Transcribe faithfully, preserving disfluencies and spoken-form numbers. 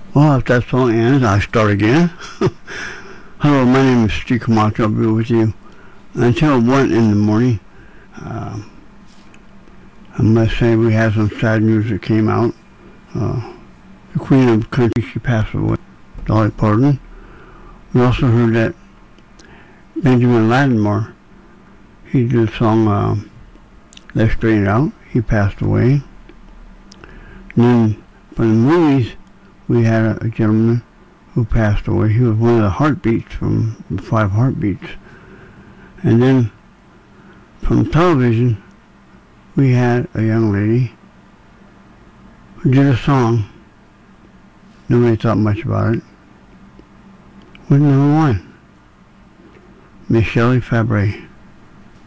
Well, if that song ends, I start again. Hello, my name is Steve Camacho. I'll be with you until one in the morning. Uh, I must say we had some sad news that came out. Uh, the Queen of Country, she passed away, Dolly Parton. We also heard that Benjamin Lattimore, he did the song uh, Let's Straighten It Out. He passed away. And then from the movies, we had a, a gentleman who passed away. He was one of the heartbeats from the Five Heartbeats. And then from television, we had a young lady who did a song. Nobody thought much about it. Was number one. Miss Shelley Fabares.